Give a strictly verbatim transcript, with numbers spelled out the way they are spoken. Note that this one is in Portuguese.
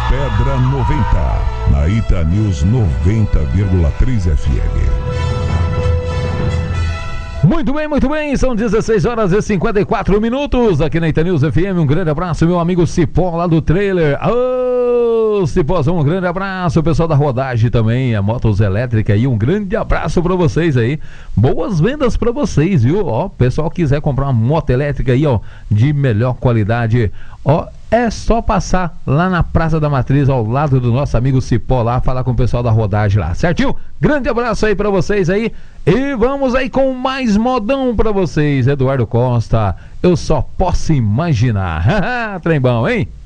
Pedra noventa, na Ita News noventa vírgula três F M. Muito bem, muito bem, são dezesseis horas e cinquenta e quatro minutos aqui na Ita News F M. Um grande abraço, meu amigo Cipó lá do trailer. Ô, Cipózão, um grande abraço, o pessoal da rodagem também, a Motos Elétrica aí, um grande abraço pra vocês aí. Boas vendas pra vocês, viu? Ó, pessoal quiser comprar uma moto elétrica aí, ó, de melhor qualidade, ó, é só passar lá na Praça da Matriz, ao lado do nosso amigo Cipó lá, falar com o pessoal da rodagem lá, certinho? Grande abraço aí pra vocês aí, e vamos aí com mais modão pra vocês, Eduardo Costa, eu só posso imaginar. Trem bom, hein?